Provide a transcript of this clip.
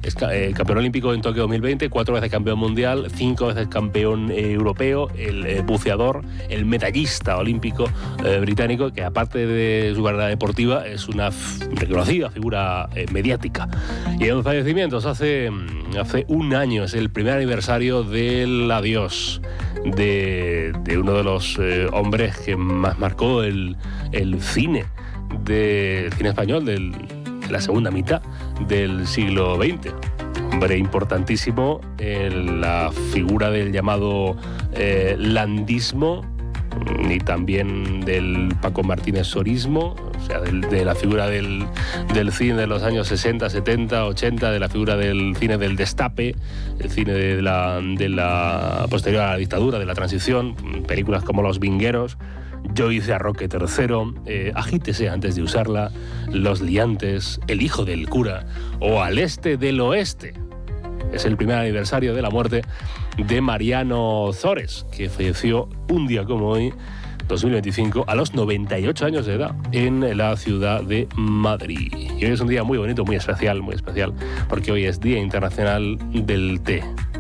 es campeón olímpico en Tokio 2020, 4 veces campeón mundial, 5 veces campeón europeo, el buceador, el medallista olímpico británico, que aparte de su carrera deportiva es una reconocida figura mediática. Y en fallecimientos, hace un año, es el primer aniversario del adiós de uno de los hombres que más marcó el cine español de la segunda mitad del siglo XX. Hombre importantísimo en la figura del llamado landismo y también del Paco Martínez sorismo, o sea, de la figura del cine de los años 60, 70, 80, de la figura del cine del destape, el cine de la posterior a la dictadura, de la transición, películas como Los Vingueros, Yo hice a Roque III, Agítese antes de usarla, Los liantes, El hijo del cura o Al este del oeste. Es el primer aniversario de la muerte de Mariano Zores, que falleció un día como hoy, 2025, a los 98 años de edad, en la ciudad de Madrid. Y hoy es un día muy bonito, muy especial, porque hoy es Día Internacional del Té.